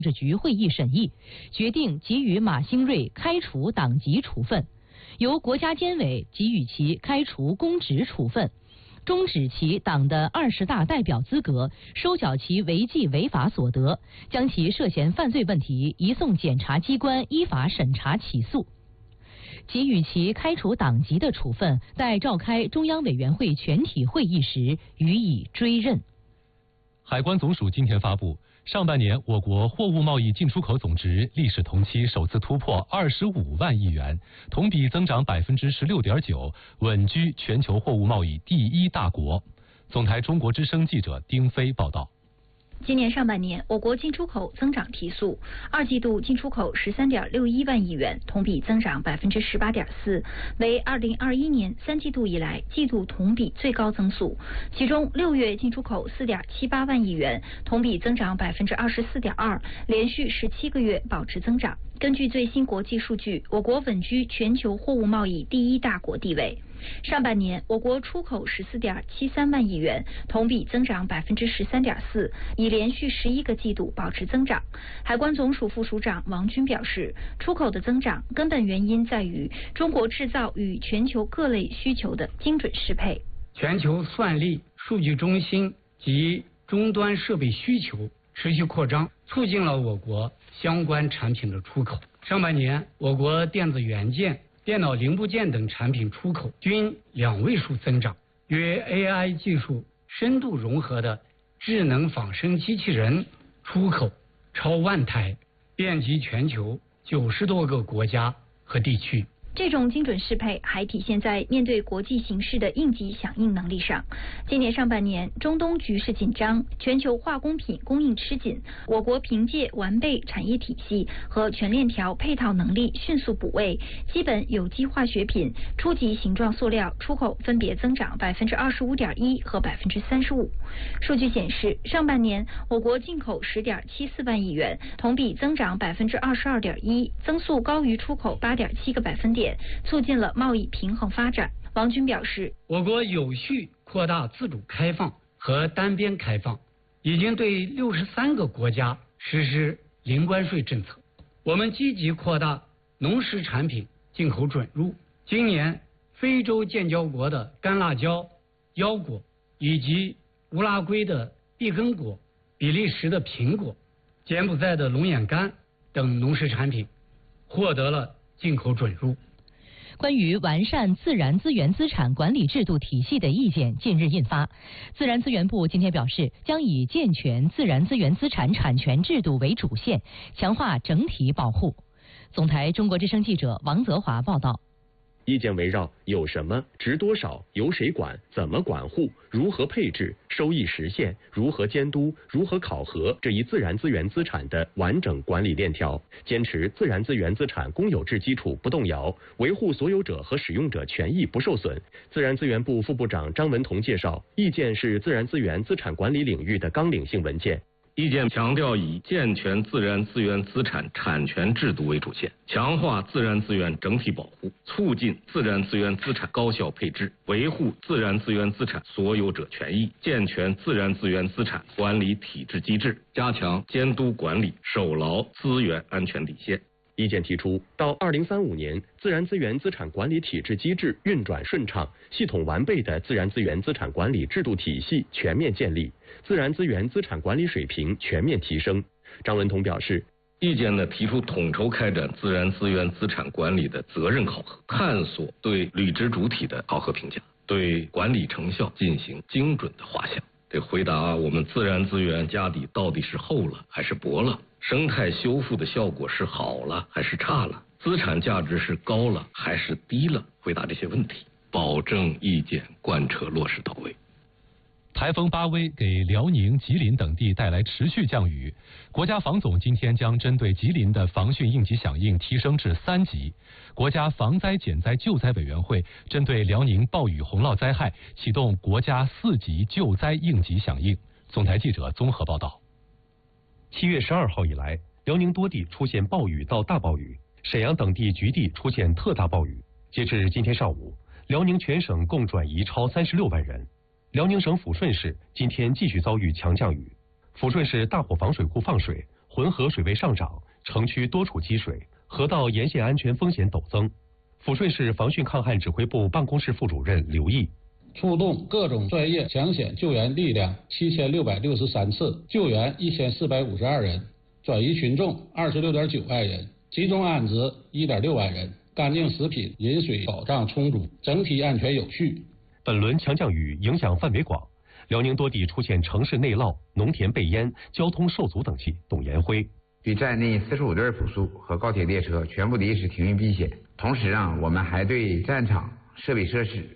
制局会议审议，决定给予马兴瑞开除党籍处分，由国家监委给予其开除公职处分，终止其党的20大代表资格，收缴其违纪违法所得，将其涉嫌犯罪问题移送检察机关依法审查起诉。给予其开除党籍的处分，待召开中央委员会全体会议时予以追认。 海关总署今天发布，上半年我国货物贸易进出口总值历史同期首次突破25万亿元，同比增长16.9%，稳居全球货物贸易第1大国。总台中国之声记者丁飞报道。 今年上半年，我国进出口增长提速，2季度进出口13.61万亿元，同比增长18.4%，为2021年3季度以来季度同比最高增速。其中6月进出口4.78万亿元，同比增长24.2%，连续17个月保持增长。根据最新国际数据，我国稳居全球货物贸易第1大国地位。上半年，我国出口14.73万亿元，同比增长13.4%，已连续11个季度保持增长。海关总署副署长王军表示，出口的增长根本原因在于中国制造与全球各类需求的精准适配。 全球算力、数据中心及终端设备需求持续扩张，促进了我国相关产品的出口。上半年，我国电子元件、电脑零部件等产品出口均2位数增长，与 AI 技术深度融合的智能仿生机器人出口超10000台，遍及全球90多个国家和地区。 这种精准适配还体现在面对国际形势的应急响应能力上。今年上半年，中东局势紧张，全球化工品供应吃紧，我国凭借完备产业体系和全链条配套能力迅速补位，基本有机化学品、初级形状塑料出口分别增长25.1%和35%。数据显示，上半年我国进口10.74万亿元，同比增长22.1%，增速高于出口8.7个百分点，促进了贸易平衡发展。王军表示， 我国有序扩大自主开放和单边开放，已经对63个国家实施零关税政策。我们积极扩大农食产品进口准入。今年，非洲建交国的干辣椒、腰果，以及乌拉圭的碧根果、比利时的苹果、柬埔寨的龙眼干等农食产品获得了进口准入。 关于完善自然资源资产管理制度体系的意见近日印发，自然资源部今天表示，将以健全自然资源资产产权制度为主线，强化整体保护。总台中国之声记者王泽华报道。 意见围绕有什么、值多少、由谁管、怎么管护、如何配置、收益实现、如何监督、如何考核这一自然资源资产的完整管理链条，坚持自然资源资产公有制基础不动摇，维护所有者和使用者权益不受损。自然资源部副部长张文同介绍，意见是自然资源资产管理领域的纲领性文件。 意见强调以健全自然资源资产产权制度为主线，强化自然资源整体保护，促进自然资源资产高效配置，维护自然资源资产所有者权益，健全自然资源资产管理体制机制，加强监督管理，守牢资源安全底线。 意见提出，到2035年，自然资源资产管理体制机制运转顺畅，系统完备的自然资源资产管理制度体系全面建立，自然资源资产管理水平全面提升。张文同表示， 意见呢提出统筹开展自然资源资产管理的责任考核，探索对履职主体的考核评价，对管理成效进行精准的划项。得回答我们自然资源家底到底是厚了还是薄了，生态修复的效果是好了还是差了，资产价值是高了还是低了，回答这些问题，保证意见贯彻落实到位。 台风巴威给辽宁、吉林等地带来持续降雨，国家防总今天将针对吉林的防汛应急响应提升至3级。国家防灾减灾救灾委员会针对辽宁暴雨洪涝灾害启动国家4级救灾应急响应。总台记者综合报道。 7月12号以来，辽宁多地出现暴雨到大暴雨，沈阳等地局地出现特大暴雨。截至今天上午，辽宁全省共转移超36万人。辽宁省抚顺市今天继续遭遇强降雨，抚顺市大火防水库放水， 浑河水位上涨，城区多处积水，河道沿线安全风险陡增。抚顺市防汛抗旱指挥部办公室副主任刘毅。 出动各种专业抢险救援力量7663次，救援1452人，转移群众26.9万人，集中安置1.6万人，干净食品、饮水保障充足，整体安全有序。 本轮强降雨影响范围广，辽宁多地出现城市内涝、农田被淹、交通受阻等系。董延辉。 对站内45对普速和高铁列车全部临时停运避险，同时我们还对战场设备设施